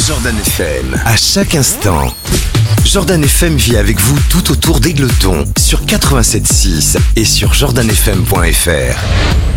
Jordan FM, à chaque instant. Jordan FM vit avec vous tout autour d'Égletons sur 87.6 et sur jordanfm.fr.